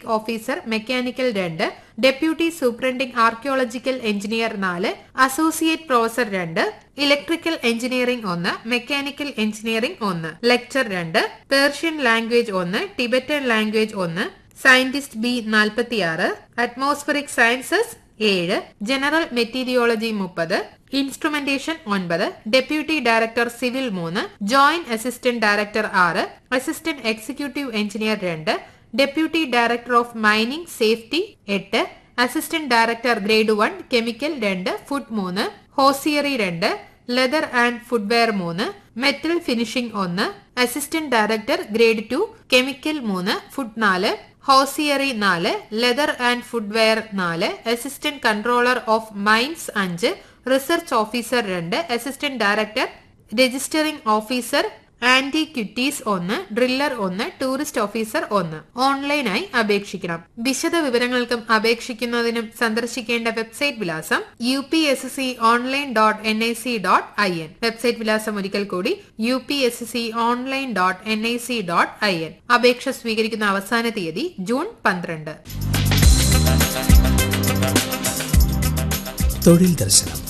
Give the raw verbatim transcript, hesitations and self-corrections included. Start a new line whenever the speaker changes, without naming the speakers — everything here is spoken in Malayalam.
ഫോറൻസിക് ഓഫീസർ മെക്കാനിക്കൽ രണ്ട്, ഡെപ്യൂട്ടി സൂപ്രണ്ടിംഗ് ആർക്കിയോളജിക്കൽ എഞ്ചിനീയർ നാല്, അസോസിയേറ്റ് പ്രൊഫസർ രണ്ട്, ഇലക്ട്രിക്കൽ എഞ്ചിനീയറിംഗ് ഒന്ന്, മെക്കാനിക്കൽ എഞ്ചിനീയറിംഗ് ഒന്ന്. ലെക്ചർ രണ്ട്, പേർഷ്യൻ ലാംഗ്വേജ് ഒന്ന്, ടിബറ്റൻ ലാംഗ്വേജ് ഒന്ന്, സയന്റിസ്റ്റ് ബി നാൽപ്പത്തിയാറ്, അറ്റ്മോസ്ഫറിക് സയൻസസ് ഏഴ്, ജനറൽ മെറ്റീരിയോളജി മുപ്പത്, ഇൻസ്ട്രുമെന്റേഷൻ ഒൻപത്, ഡെപ്യൂട്ടി ഡയറക്ടർ സിവിൽ മൂന്ന്, ജോയിന്റ് അസിസ്റ്റന്റ് ഡയറക്ടർ ആറ്, അസിസ്റ്റന്റ് എക്സിക്യൂട്ടീവ് എഞ്ചിനീയർ രണ്ട്, deputy director of mining safety എട്ട്, assistant director grade one chemical രണ്ട്, ഫുഡ് മൂന്ന്, ഹോസിയറി രണ്ട്, ലെതർ ആൻഡ് ഫുഡ്വെയർ മൂന്ന്, മെറ്റൽ ഫിനിഷിംഗ് ഒന്ന്, assistant director grade two chemical മൂന്ന്, ഫുഡ് നാല്, ഹോസിയറി നാല്, ലെതർ ആൻഡ് ഫുഡ്വെയർ നാല്, അസിസ്റ്റന്റ് കൺട്രോളർ ഓഫ് മൈൻസ് അഞ്ച്, റിസർച്ച് ഓഫീസർ രണ്ട്, assistant director registering officer antiquities ഒന്ന്, ഡ്രില്ലർ ഒന്ന്, ടൂറിസ്റ്റ് ഓഫീസർ ഒന്ന്. ഓൺലൈനായി അപേക്ഷിക്കണം. വിശദ വിവരങ്ങൾക്കും അപേക്ഷിക്കുന്നതിനും സന്ദർശിക്കേണ്ട വെബ്സൈറ്റ് വിലാസം U P S C online dot N I C dot I N. Website വിലാസം ഒരിക്കൽ കൂടി U P S C online dot N I C dot I N. അപേക്ഷ സ്വീകരിക്കുന്ന അവസാന തീയതി ജൂൺ പന്ത്രണ്ട്.
തൊഴിൽ ദർശനം